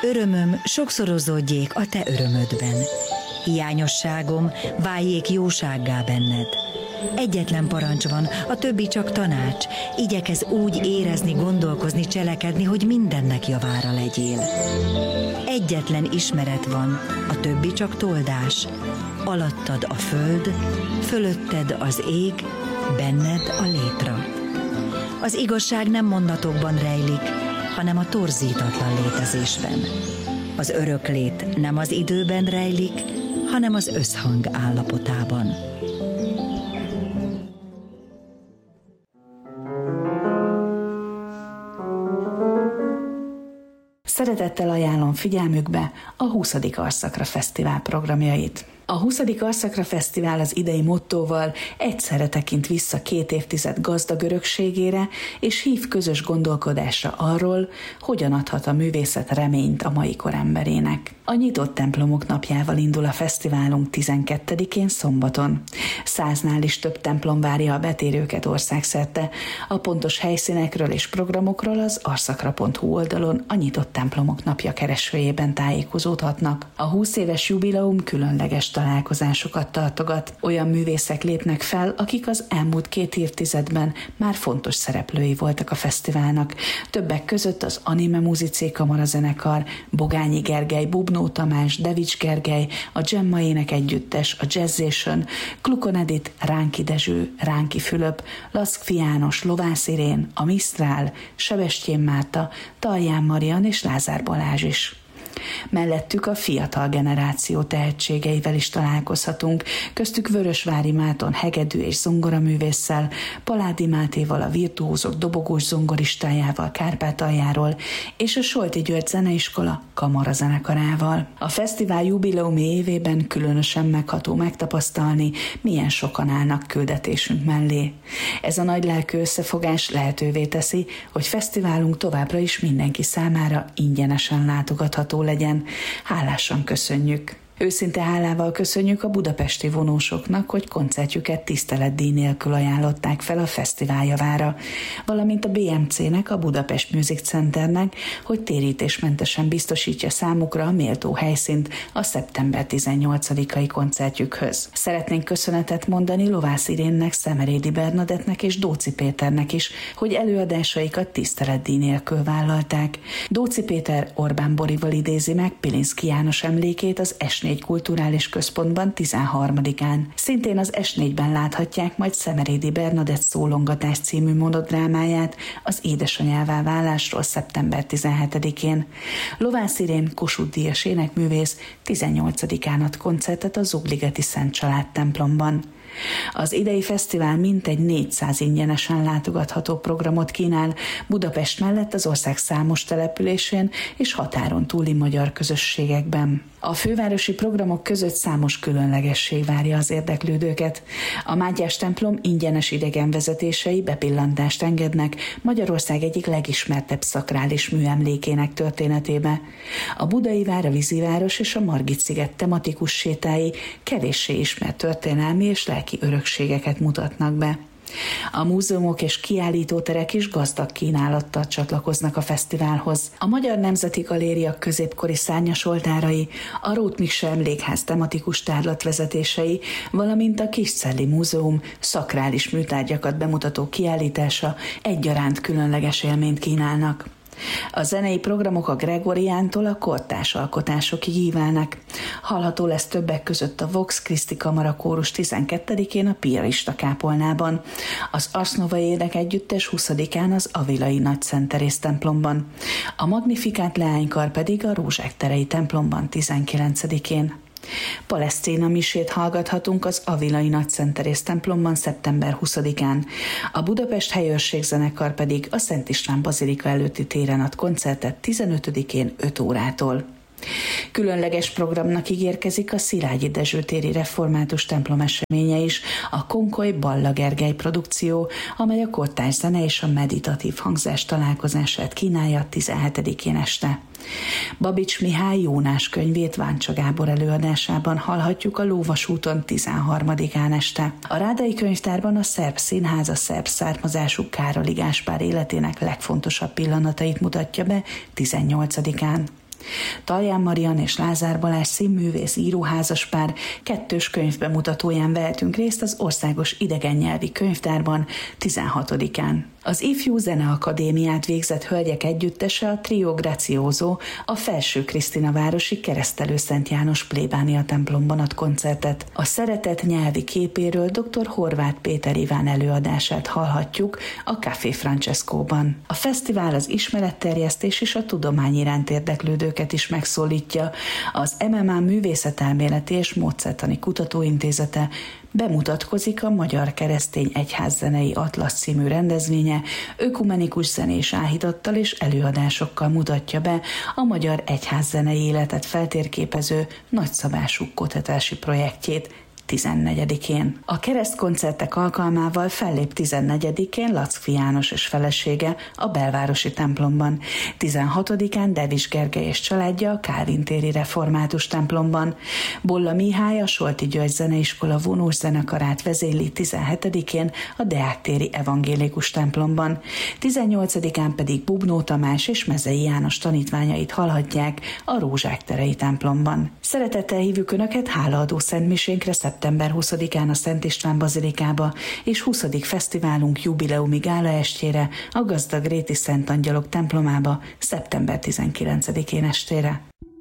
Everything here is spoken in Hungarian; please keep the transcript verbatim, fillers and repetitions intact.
Örömöm sokszorozódjék a te örömödben. Hiányosságom váljék jósággá benned. Egyetlen parancs van, a többi csak tanács. Igyekezz úgy érezni, gondolkozni, cselekedni, hogy mindennek javára legyél. Egyetlen ismeret van, a többi csak toldás. Alattad a föld, fölötted az ég, benned a létra. Az igazság nem mondatokban rejlik, hanem a torzítatlan létezésben. Az öröklét nem az időben rejlik, hanem az összhang állapotában. Szeretettel ajánlom figyelmükbe a huszadik Arszakra Fesztivál programjait. A huszadik Arszakra Fesztivál az idei mottóval egyszerre tekint vissza két évtized gazdag örökségére, és hív közös gondolkodásra arról, hogyan adhat a művészet reményt a mai kor emberének. A nyitott templomok napjával indul a fesztiválunk tizenkettedikén szombaton. Száznál is több templom várja a betérőket országszerte. A pontos helyszínekről és programokról az arszakra pont hu oldalon a nyitott templomok napja keresőjében tájékozódhatnak. A húsz éves jubileum különleges találkozásokat tartogat. Olyan művészek lépnek fel, akik az elmúlt két évtizedben már fontos szereplői voltak a fesztiválnak. Többek között az Anime Musicé kamarazenekar, Bogányi Gergely, Bubnó Tamás, Devics Gergely, a Gemma Ének Együttes, a Jazzation, Klukon Edith, Ránki Dezső, Ránki Fülöp, Laszkfi János, Lovász Irén, a Misztrál, Sebestyén Márta, Talján Marian és Lázár Balázs is. Mellettük a fiatal generáció tehetségeivel is találkozhatunk, köztük Vörösvári Márton hegedű és zongoraművésszel, Paládi Mátéval, a virtuózok dobogós zongoristájával Kárpátaljáról, és a Solti György Zeneiskola kamarazenekarával. A fesztivál jubileumi évében különösen megható megtapasztalni, milyen sokan állnak küldetésünk mellé. Ez a nagylelkű összefogás lehetővé teszi, hogy fesztiválunk továbbra is mindenki számára ingyenesen látogatható legyen. Hálásan köszönjük. Őszinte hálával köszönjük a budapesti vonósoknak, hogy koncertjüket tiszteletdíj nélkül ajánlották fel a fesztivál javára, valamint a bé em cének, a Budapest Music Centernek, hogy térítésmentesen biztosítja számukra a méltó helyszínt a szeptember tizennyolcadikai koncertjükhöz. Szeretnénk köszönetet mondani Lovász Irénnek, Szemerédi Bernadettnek és Dóczy Péternek is, hogy előadásaikat tiszteletdíj nélkül vállalták. Dóczy Péter Orbán Borival idézi meg Pilinszky János emlékét az es négy Kulturális Központban tizenharmadikán. Szintén az es négyben láthatják majd Szemerédi Bernadett Szólongatás című monodrámáját az édesanyává válásról szeptember tizenhetedikén. Lovász Irén Kossuth-díjas énekművész tizennyolcadikán ad koncertet a Zugligeti Szent Család templomban. Az idei fesztivál mintegy négyszáz ingyenesen látogatható programot kínál Budapest mellett az ország számos településén és határon túli magyar közösségekben. A fővárosi programok között számos különlegesség várja az érdeklődőket. A Mátyás templom ingyenes idegenvezetései bepillantást engednek Magyarország egyik legismertebb szakrális műemlékének történetébe. A Budai vár, a Víziváros és a Margit-sziget tematikus sétái kevéssé ismert történelmi és lelki örökségeket mutatnak be. A múzeumok és kiállítóterek is gazdag kínálattal csatlakoznak a fesztiválhoz. A Magyar Nemzeti Galéria középkori szárnyas oltárai, a Róth Miksa Emlékház tematikus tárlatvezetései, valamint a Kiscelli Múzeum szakrális műtárgyakat bemutató kiállítása egyaránt különleges élményt kínálnak. A zenei programok a Gregoriántól a kortárs alkotásokig ívelnek. Hallható lesz többek között a Vox Christi Kamara Kórus tizenkettedikén a Piarista kápolnában, az Ars Nova Ének Együttes huszadikán az Avilai Nagy Szent Teréz templomban, a Magnifikát leánykar pedig a Rózsák terei templomban tizenkilencedikén. Palesztina misét hallgathatunk az Avilai Nagy Szent Teréz templomban szeptember huszadikán, a Budapest Helyőrség zenekar pedig a Szent István bazilika előtti téren ad koncertet tizenötödikén öt órától. Különleges programnak ígérkezik a Szilágyi Dezső téri református templom eseménye is, a Konkoly Balla Gergely produkció, amely a kortárs zene és a meditatív hangzás találkozását kínálja tizenhetedikén este. Babics Mihály Jónás könyvét Váncsa Gábor előadásában hallhatjuk a Lóvasúton tizenharmadikán este. A Rádai Könyvtárban a Szerb Színház a szerb származású Károli Gáspár életének legfontosabb pillanatait mutatja be tizennyolcadikán. Talján Marian és Lázár Balázs színművész íróházaspár kettős könyvbemutatóján vehetünk részt az Országos Idegennyelvi Könyvtárban tizenhatodikán. Az Ifjú Zeneakadémiát végzett hölgyek együttese, a Trio Grazioso a Felső Krisztinavárosi Keresztelő Szent János plébánia templomban ad koncertet. A szeretet nyelvi képéről dr. Horváth Péter Iván előadását hallhatjuk a Café Francescóban. A fesztivál az ismeretterjesztés és a tudomány iránt érdeklődőket is megszólítja. Az em em á Művészetelméleti és Módszertani Kutatóintézete bemutatkozik a Magyar Keresztény Egyházzenei Atlasz című rendezvénye, ökumenikus zenés áhítattal és előadásokkal mutatja be a magyar egyházzenei életet feltérképező nagyszabású kutatási projektjét tizennegyedikén. A keresztkoncertek alkalmával fellép tizennegyedikén Lackfi János és felesége a belvárosi templomban. tizenhatodikán Devis Gergely és családja a Kálvin téri református templomban. Bolla Mihály a Solti György Zeneiskola vonós zenekarát vezényli tizenhetedikén a Deák téri evangélikus templomban. tizennyolcadikán pedig Bubnó Tamás és Mezei János tanítványait hallhatják a Rózsák terei templomban. Szeretettel hívjuk Önöket hálaadó szentmisénkre szeptember huszadikán a Szent István bazilikába, és huszadik fesztiválunk jubileumi gála estjére a Gazdagréti Szent Angyalok templomába szeptember tizenkilencedikén estére.